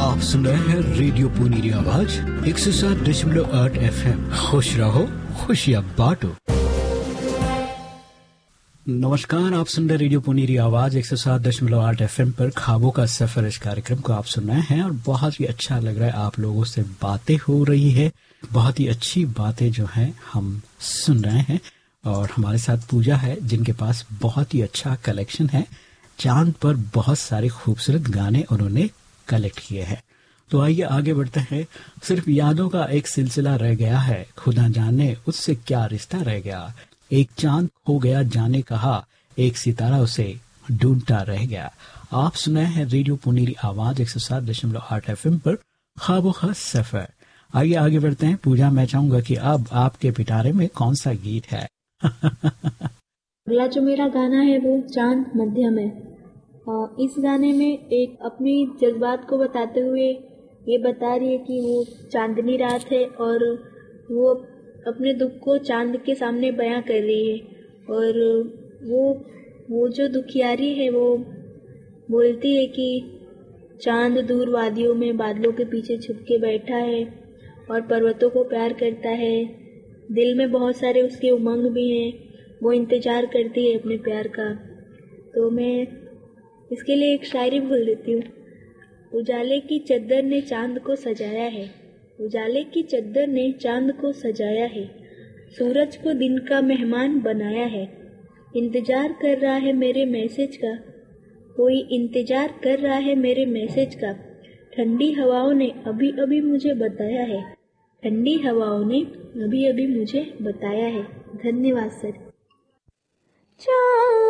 आप सुन रहे हैं रेडियो पुनीरी आवाज 107.8 FM। खुश रहो, खुशियाँ बांटो। नमस्कार, आप सुन रहे रेडियो पुनीरी आवाज 107.8 FM पर ख्वाबों का सफर। इस कार्यक्रम को आप सुन रहे हैं और बहुत ही अच्छा लग रहा है। आप लोगों से बातें हो रही है, बहुत ही अच्छी बातें जो हैं हम सुन रहे हैं। और हमारे साथ पूजा है जिनके पास बहुत ही अच्छा कलेक्शन है। चांद पर बहुत सारे खूबसूरत गाने उन्होंने कलेक्ट किए हैं। तो आइए आगे बढ़ते हैं। सिर्फ यादों का एक सिलसिला रह गया है, खुदा जाने उससे क्या रिश्ता रह गया। एक चांद खो गया जाने कहा, एक सितारा उसे ढूंढता रह गया। आप सुन रहे हैं रेडियो पुनीरी आवाज 107.8 FM पर ख्वाबों का सफर। आइए आगे बढ़ते हैं। पूजा, मैं चाहूंगा कि अब आपके पिटारे में कौन सा गीत है? अगला जो मेरा गाना है वो चांद मध्यम है। इस गाने में एक अपनी जज्बात को बताते हुए ये बता रही है कि वो चांदनी रात है और वो अपने दुख को चांद के सामने बयां कर रही है। और वो जो दुखियारी है वो बोलती है कि चांद दूर वादियों में बादलों के पीछे छुप के बैठा है और पर्वतों को प्यार करता है। दिल में बहुत सारे उसके उमंग भी हैं, वो इंतजार करती है अपने प्यार का। तो मैं इसके लिए एक शायरी बोल देती हूँ। उजाले की चद्दर ने चांद को सजाया है, उजाले की चद्दर ने चांद को सजाया है, सूरज को दिन का मेहमान बनाया है। इंतजार कर रहा है मेरे मैसेज का, कोई इंतजार कर रहा है मेरे मैसेज का। ठंडी हवाओं ने अभी अभी मुझे बताया है, ठंडी हवाओं ने अभी अभी मुझे बताया है। धन्यवाद सर।